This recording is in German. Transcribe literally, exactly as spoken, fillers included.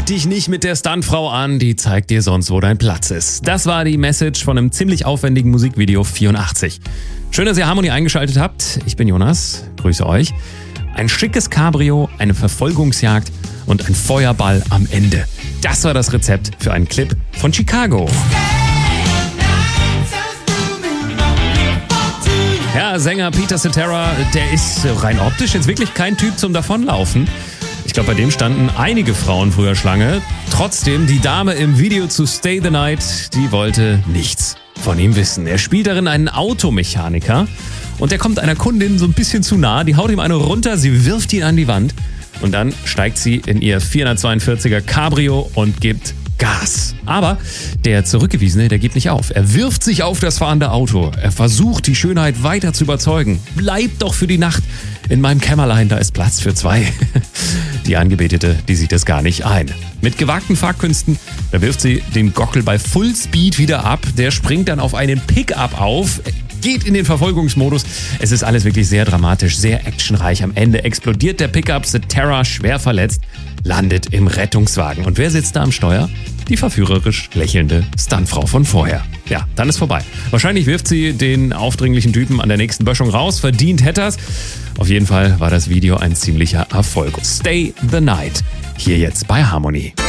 dich nicht mit der Stuntfrau an, die zeigt dir sonst, wo dein Platz ist. Das war die Message von einem ziemlich aufwendigen Musikvideo vierundachtzig. Schön, dass ihr Harmony eingeschaltet habt. Ich bin Jonas, grüße euch. Ein schickes Cabrio, eine Verfolgungsjagd und ein Feuerball am Ende. Das war das Rezept für einen Clip von Chicago. Ja, Sänger Peter Cetera, der ist rein optisch jetzt wirklich kein Typ zum Davonlaufen. Ich glaube, bei dem standen einige Frauen früher Schlange. Trotzdem, die Dame im Video zu Stay the Night, die wollte nichts von ihm wissen. Er spielt darin einen Automechaniker und der kommt einer Kundin so ein bisschen zu nah. Die haut ihm eine runter, sie wirft ihn an die Wand und dann steigt sie in ihr vierhundertzweiundvierziger Cabrio und gibt Gas. Aber der Zurückgewiesene, der gibt nicht auf. Er wirft sich auf das fahrende Auto. Er versucht, die Schönheit weiter zu überzeugen. Bleib doch für die Nacht in meinem Kämmerlein, da ist Platz für zwei. Die Angebetete, die sieht das gar nicht ein. Mit gewagten Fahrkünsten, da wirft sie den Gockel bei Fullspeed wieder ab. Der springt dann auf einen Pickup auf, geht in den Verfolgungsmodus. Es ist alles wirklich sehr dramatisch, sehr actionreich. Am Ende explodiert der Pickup, Cetera schwer verletzt, landet im Rettungswagen. Und wer sitzt da am Steuer? Die verführerisch lächelnde Stuntfrau von vorher. Ja, dann ist vorbei. Wahrscheinlich wirft sie den aufdringlichen Typen an der nächsten Böschung raus. Verdient hätte er's. Auf jeden Fall war das Video ein ziemlicher Erfolg. Stay the Night. Hier jetzt bei Harmony.